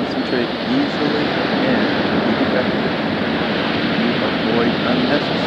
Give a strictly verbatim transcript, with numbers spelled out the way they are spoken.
concentrate easily and be effective. You avoid unnecessary